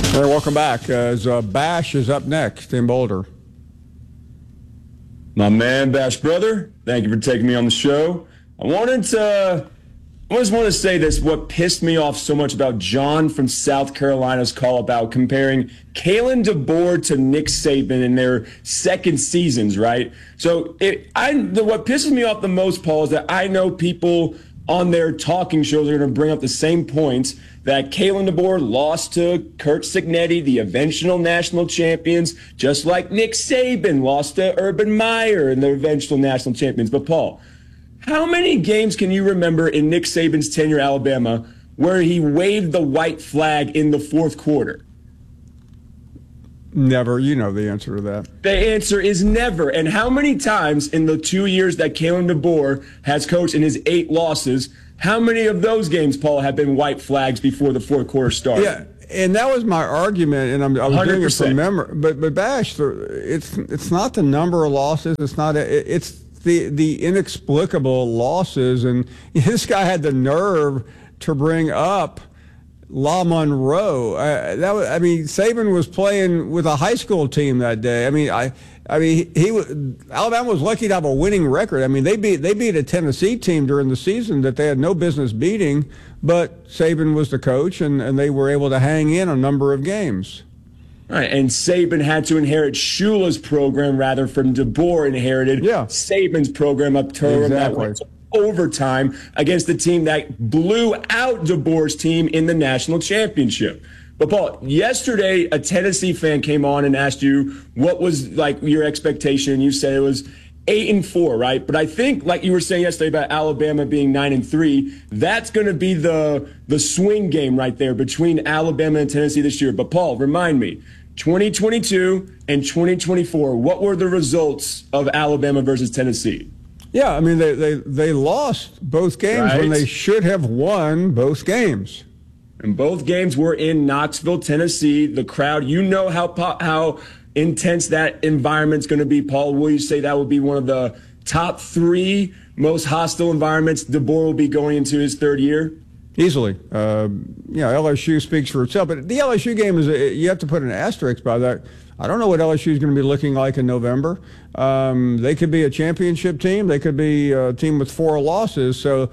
Hey, welcome back. As Bash is up next in Boulder. My man, Bash Brother, thank you for taking me on the show. I just want to say this, what pissed me off so much about John from South Carolina's call about comparing Kalen DeBoer to Nick Saban in their second seasons, right? So what pisses me off the most, Paul, is that I know people on their talking shows are going to bring up the same points that Kalen DeBoer lost to Curt Cignetti, the eventual national champions, just like Nick Saban lost to Urban Meyer and the eventual national champions. But, Paul, how many games can you remember in Nick Saban's tenure at Alabama where he waved the white flag in the fourth quarter? Never. You know the answer to that. The answer is never. And how many times in the 2 years that Kalen DeBoer has coached in his 8 losses, how many of those games, Paul, have been white flags before the fourth quarter started? Yeah, and that was my argument, and I was 100%. Doing it from memory. But Bash, it's not the number of losses. It's the inexplicable losses. And this guy had the nerve to bring up La Monroe. Saban was playing with a high school team that day. Alabama was lucky to have a winning record. I mean, they beat a Tennessee team during the season that they had no business beating, but Saban was the coach, and they were able to hang in a number of games. Right, and Saban had to inherit Shula's program rather from DeBoer inherited Saban's program up to that went overtime against the team that blew out DeBoer's team in the national championship. But, Paul, yesterday a Tennessee fan came on and asked you what was, like, your expectation. You said it was 8-4, right? But I think, like you were saying yesterday about Alabama being 9-3, that's going to be the swing game right there between Alabama and Tennessee this year. But, Paul, remind me, 2022 and 2024, what were the results of Alabama versus Tennessee? Yeah, I mean, they lost both games when they should have won both games. And both games were in Knoxville, Tennessee. The crowd, you know how intense that environment's going to be, Paul. Will you say that will be one of the top 3 most hostile environments DeBoer will be going into his third year? Easily. LSU speaks for itself. But the LSU game you have to put an asterisk by that. I don't know what LSU is going to be looking like in November. They could be a championship team. They could be a team with 4 losses. So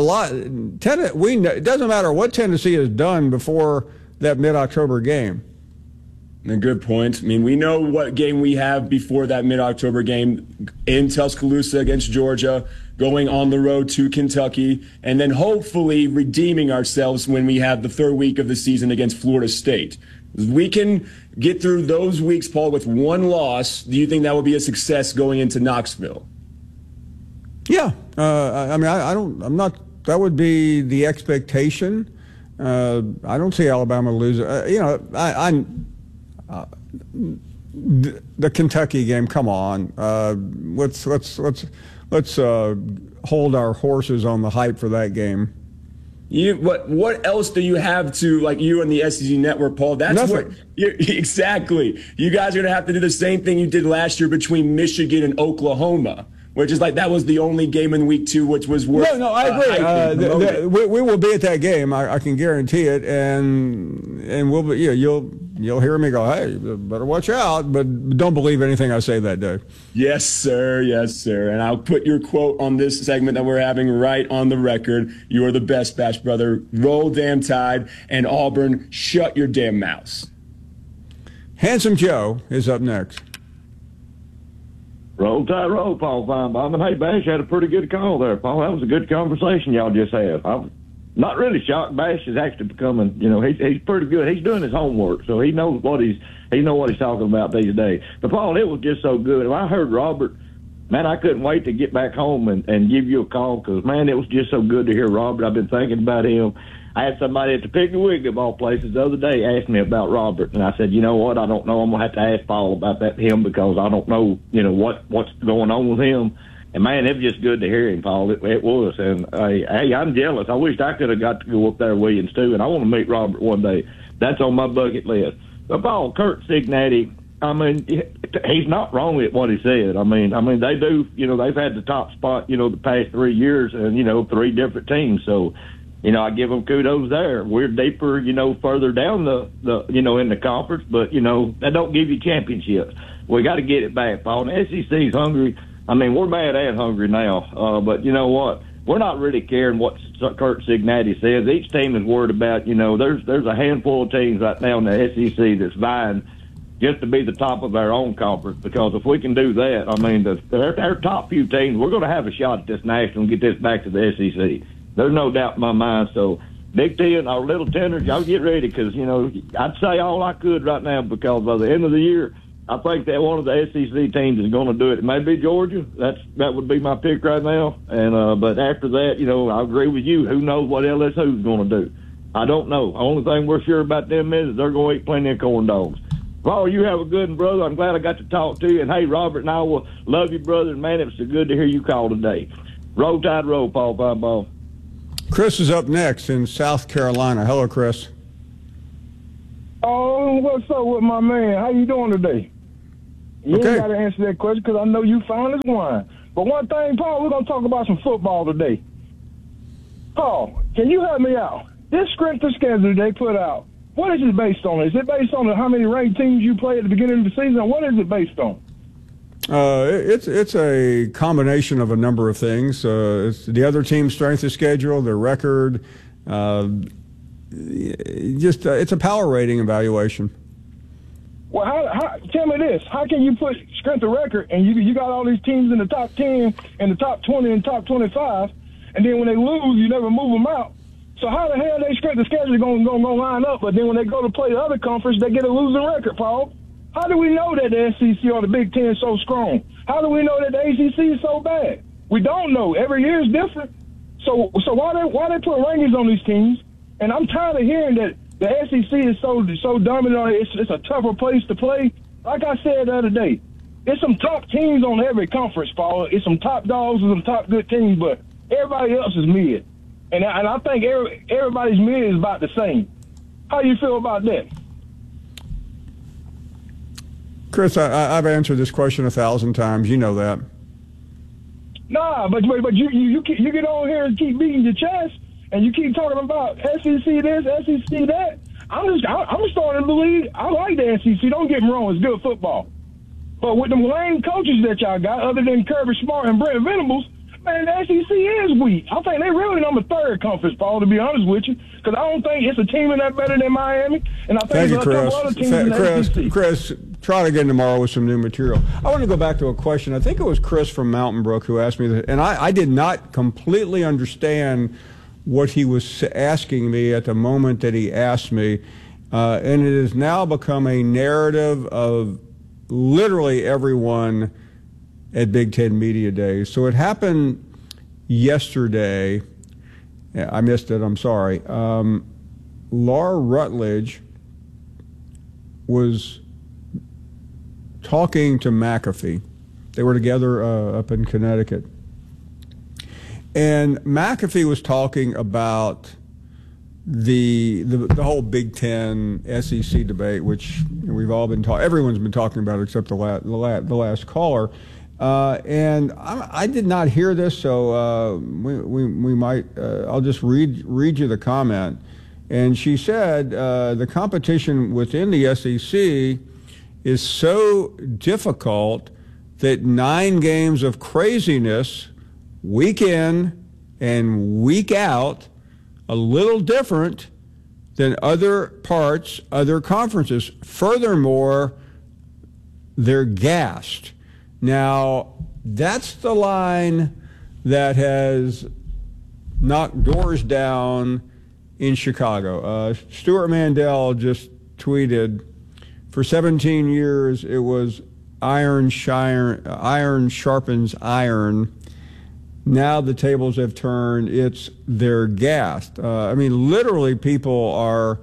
it doesn't matter what Tennessee has done before that mid-October game. A good point. I mean, we know what game we have before that mid-October game in Tuscaloosa against Georgia, going on the road to Kentucky, and then hopefully redeeming ourselves when we have the third week of the season against Florida State. If we can get through those weeks, Paul, with 1 loss, do you think that will be a success going into Knoxville? Yeah. That would be the expectation. I don't see Alabama lose. The Kentucky game, come on. Let's hold our horses on the hype for that game. What else do you have to, like, you and the SEC Network, Paul? That's nothing. Exactly. You guys are going to have to do the same thing you did last year between Michigan and Oklahoma, which is like that was the only game in week 2 which was worth. No, I agree. We will be at that game. I can guarantee it, and we'll be. You'll hear me go, hey, better watch out, but don't believe anything I say that day. Yes, sir. Yes, sir. And I'll put your quote on this segment that we're having right on the record. You are the best, Bash Brother. Roll damn Tide, and Auburn, shut your damn mouths. Handsome Joe is up next. Roll Tide, roll, Paul Feinbaum. And hey, Bash had a pretty good call there, Paul. That was a good conversation y'all just had. I'm not really shocked. Bash is actually becoming, he's pretty good. He's doing his homework, so he knows what he's talking about these days. But Paul, it was just so good. When I heard Robert, man, I couldn't wait to get back home and give you a call because, man, it was just so good to hear Robert. I've been thinking about him. I had somebody at the Piggly Wiggly of all places the other day ask me about Robert, and I said, you know what, I don't know. I'm going to have to ask Paul about him because I don't know, what's going on with him. And, man, it was just good to hear him, Paul. It was. And, hey, I'm jealous. I wished I could have got to go up there with Williams, too, and I want to meet Robert one day. That's on my bucket list. But, Paul, Curt Cignetti, I mean, he's not wrong at what he said. I mean, they do, they've had the top spot, the past 3 years and, 3 different teams. So, I give them kudos there. We're deeper, further down the in the conference, but, that don't give you championships. We got to get it back, Paul. And the SEC's hungry. I mean, we're mad and hungry now. But you know what? We're not really caring what Kurt Cignati says. Each team is worried about, there's a handful of teams right now in the SEC that's vying just to be the top of our own conference, because if we can do that, I mean, our top few teams, we're going to have a shot at this national and get this back to the SEC. There's no doubt in my mind. So, Big Ten, our little tenders, y'all get ready, because, I'd say all I could right now, because by the end of the year, I think that one of the SEC teams is going to do it. It may be Georgia. That would be my pick right now. And but after that, I agree with you. Who knows what LSU's going to do? I don't know. The only thing we're sure about them is they're going to eat plenty of corn dogs. Paul, you have a good one, brother. I'm glad I got to talk to you. And, hey, Robert and I will love you, brother. And, man, it was so good to hear you call today. Roll Tide, roll, Paul Finebaum. Chris is up next in South Carolina. Hello, Chris. Oh, what's up with my man? How you doing today? You okay. Ain't got to answer that question, because I know you fine as wine. But one thing, Paul, we're going to talk about some football today. Paul, can you help me out? This strength of schedule they put out, what is it based on? Is it based on how many ranked teams you play at the beginning of the season? What is it based on? It's a combination of a number of things. It's the other team's strength of schedule, their record. It's a power rating evaluation. Well, how, tell me this. How can you put strength of record and you got all these teams in the top 10 and the top 20 and top 25, and then when they lose, you never move them out? So how the hell they strength of schedule going to line up, but then when they go to play the other conference, they get a losing record, Paul? How do we know that the SEC or the Big Ten is so strong? How do we know that the ACC is so bad? We don't know. Every year is different. So why they put rankings on these teams? And I'm tired of hearing that the SEC is so dominant. It's a tougher place to play. Like I said the other day, it's some top teams on every conference, Paul. It's some top dogs and some top good teams, but everybody else is mid. And I think everybody's mid is about the same. How do you feel about that? Chris, I've answered this question 1,000 times. You know that. Nah, but you get on here and keep beating your chest, and you keep talking about SEC this, SEC that. I'm starting to believe I like the SEC. Don't get me wrong, it's good football. But with them lame coaches that y'all got, other than Kirby Smart and Brent Venables, man, the SEC is weak. I think they're really number 3rd conference, Paul, to be honest with you, because I don't think it's a team in that better than Miami, and I think there's a couple other teams in the SEC. Chris, try it again tomorrow with some new material. I want to go back to a question. I think it was Chris from Mountain Brook who asked me that, and I did not completely understand what he was asking me at the moment that he asked me, and it has now become a narrative of literally everyone at Big Ten Media Days. So it happened yesterday. I missed it. I'm sorry. Laura Rutledge was talking to McAfee. They were together up in Connecticut. And McAfee was talking about the whole Big Ten SEC debate, which we've all been everyone's been talking about except the last caller. And I did not hear this, so we might. I'll just read you the comment. And she said the competition within the SEC is so difficult that 9 games of craziness, week in and week out, a little different than other conferences. Furthermore, they're gassed. Now, that's the line that has knocked doors down in Chicago. Stuart Mandel just tweeted, for 17 years it was iron sharpens iron. Now the tables have turned. They're gassed. I mean, literally people are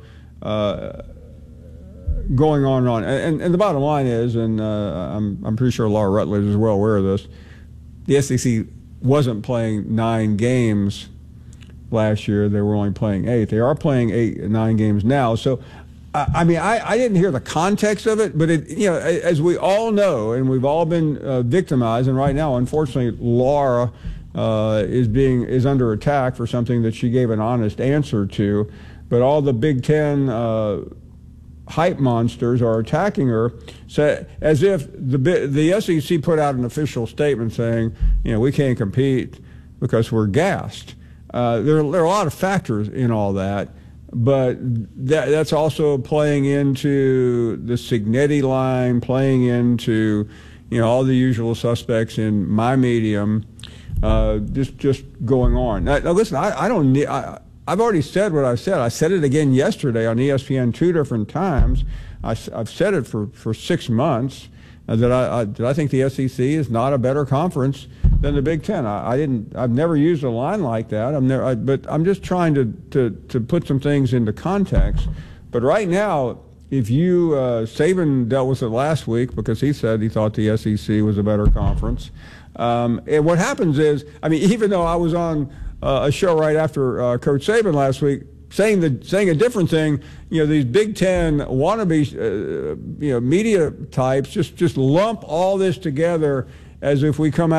going on and on. And the bottom line is, and I'm pretty sure Laura Rutledge is well aware of this, the SEC wasn't playing 9 games last year. They were only playing 8. They are playing 9 games now. So, I mean, I didn't hear the context of it, but as we all know, and we've all been victimized, and right now, unfortunately, Laura is under attack for something that she gave an honest answer to, but all the Big Ten hype monsters are attacking her, as if the SEC put out an official statement saying, we can't compete because we're gassed. There are a lot of factors in all that, but that's also playing into the Cignetti line, playing into all the usual suspects in my medium, just going on. Now listen, I don't need. I've already said what I said. I said it again yesterday on ESPN 2 different times. I've said it for 6 months that I think the SEC is not a better conference than the Big Ten. I've never used a line like that. But I'm just trying to put some things into context. But right now, if Saban dealt with it last week because he said he thought the SEC was a better conference. And what happens is, even though I was on a show right after Coach Saban last week, saying a different thing, these Big Ten wannabe, media types just lump all this together as if we come out